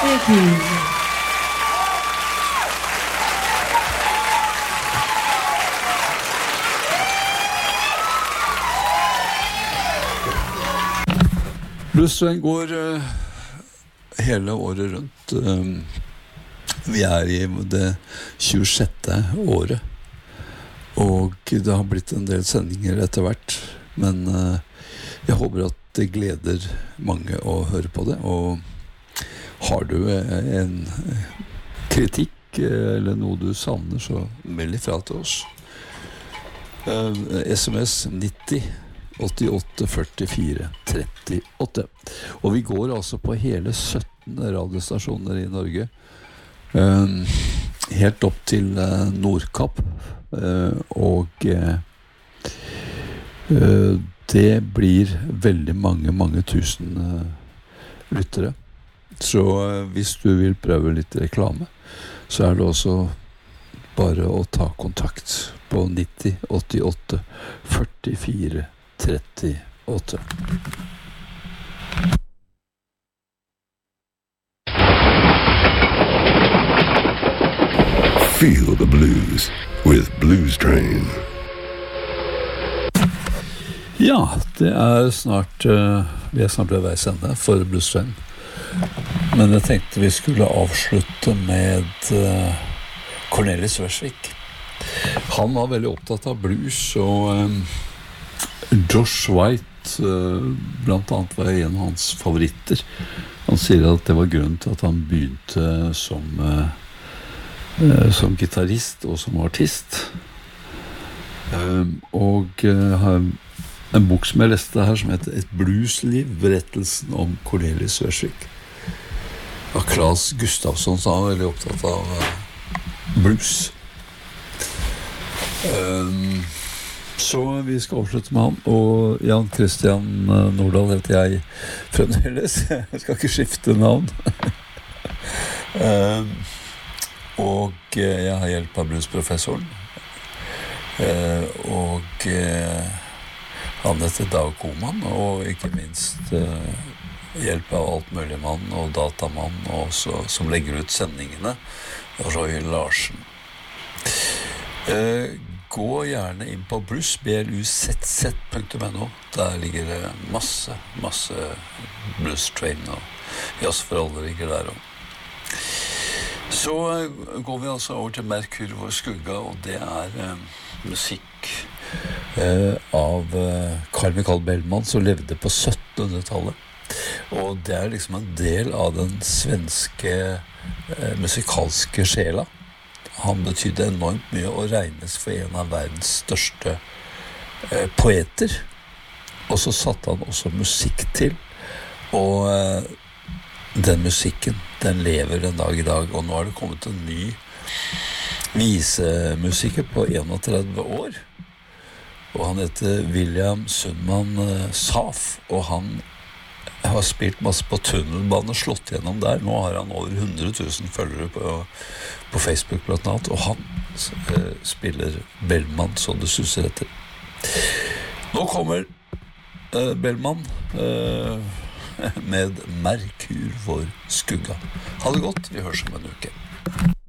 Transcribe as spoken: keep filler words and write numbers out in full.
Thank you. Bluesveien går uh, hele året rundt. Um, vi er i det tjuesjette året, og det har blitt en del sendinger etter hvert, men uh, jeg håper at det gleder mange å høre på det, og har du uh, en kritikk uh, eller noe du savner, så meld ifra til oss. Uh, sms nitti åttiåtte førtifire trettiåtte. Og vi går altså på hele sytten radiostasjoner i Norge, um, helt opp til uh, Nordkapp, uh, og uh, uh, det blir veldig mange, mange tusen uh, lyttere. Så uh, hvis du vil prøve litt reklame, så er det også bare å ta kontakt på nitti åttiåtte førtifire trettiåtte. Feel the blues with Blues Train. Ja, det er snart uh, vi er snart ved veis ende for Blues Train. Men jeg tenkte vi skulle avslutte med uh, Cornelis Vreeswijk. Han var veldig opptatt av blues, og um, Josh White uh, blant annet var en av hans favoritter. Han sier at det var grunnen til at han begynte som uh, uh, som gitarrist og som artist. Um, og uh, en bok som jeg leste her som heter Et bluesliv, berettelsen om Cornelis Vreeswijk. Og Claes Gustafsson sa han var veldig opptatt av uh, blues. Um, Så vi skal avslutte med han. Og Jan Christian Nordahl heter jeg fremdeles. Jeg skal ikke skifte navn. um, og jeg har hjelp av bluesprofessoren. Uh, og uh, han heter Dag Koman, og ikke minst uh, hjelp av alt mulig mann og datamann, også, som legger ut sendingene, Roy Larsen. Uh, Gå gjerne inn på blues, b l u z z punktum n o. Der ligger det masse, masse Blues Train, og Jazz for alle ligger der også. Så går vi altså over til Merkur vår skugga, og det er eh, musikk eh, av eh, Carl Michael Bellman, som levde på syttenhundretallet. Og det er liksom en del av den svenske eh, musikalske sjela. Han betydde enormt mye og regnes for en av verdens største eh, poeter. Og så satte han også musikk til. Og eh, den musikken, den lever en dag i dag. Og nå har det kommet en ny visemusiker på tretti år. Og han heter William Sundman eh, Saf. Og han har spilt masse på tunnelbane, slått gjennom der. Nå har han over hundre tusen følgere på, på Facebook blant annet, og han eh, spiller Bellman så det suser etter. Nå kommer eh, Bellman eh, med Merkur vår skugga. Ha det godt, vi høres om en uke.